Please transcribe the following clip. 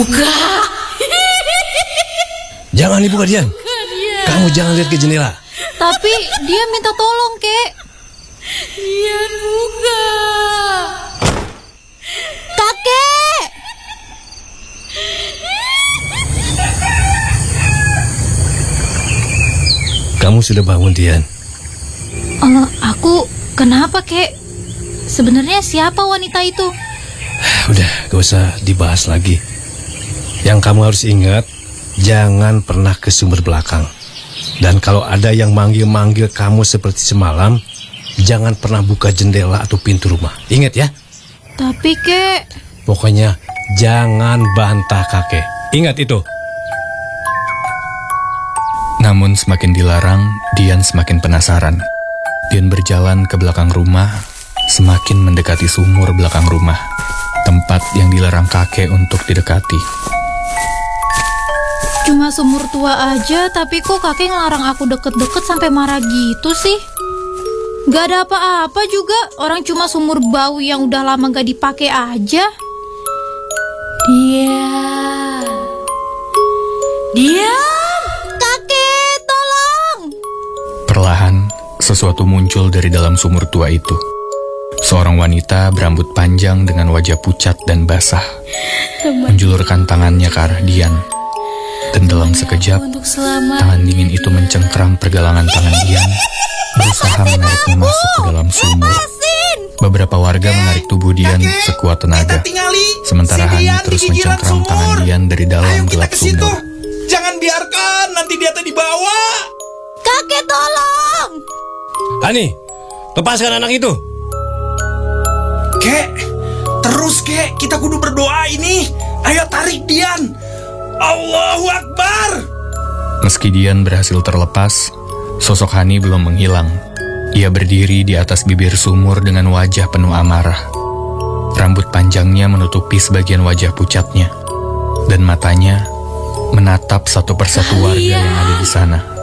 Buka. Jangan dibuka, Dian. Kamu jangan lihat ke jendela. Tapi dia minta tolong, Kek. Dian, buka. Kakek! Kamu sudah bangun, Dian? Aku kenapa, Kek? Sebenarnya siapa wanita itu? Udah, gak usah dibahas lagi. Yang kamu harus ingat, jangan pernah ke sumber belakang. Dan kalau ada yang manggil-manggil kamu seperti semalam, jangan pernah buka jendela atau pintu rumah. Ingat ya? Tapi, Kek... Pokoknya jangan bantah kakek. Ingat itu. Namun semakin dilarang, Dian semakin penasaran. Dian berjalan ke belakang rumah, semakin mendekati sumur belakang rumah, tempat yang dilarang kakek untuk didekati. Cuma sumur tua aja, tapi kok kakek ngelarang aku deket-deket sampai marah gitu sih? Gak ada apa-apa juga, orang cuma sumur bau yang udah lama gak dipakai aja. Dian! Kakek, tolong! Perlahan, sesuatu muncul dari dalam sumur tua itu. Seorang wanita berambut panjang dengan wajah pucat dan basah, menjulurkan tangannya ke arah Dian. Dan dalam sekejap, tangan dingin itu mencengkram pergelangan tangan Dian, berusaha menariknya masuk ke dalam sumur. Beberapa warga menarik tubuh Dian sekuat tenaga, sementara Hani terus mencengkram tangan Dian dari dalam gelap sumur. Jangan biarkan, nanti dia dibawa. Kakek, tolong! Hani, lepaskan anak itu. Kek, terus kek, kita kudu berdoa ini. Ayo tarik Dian. Allahu Akbar. Meski Dian berhasil terlepas, sosok Hani belum menghilang. Ia berdiri di atas bibir sumur dengan wajah penuh amarah. Rambut panjangnya menutupi sebagian wajah pucatnya, dan matanya menatap satu persatu warga yang ada di sana.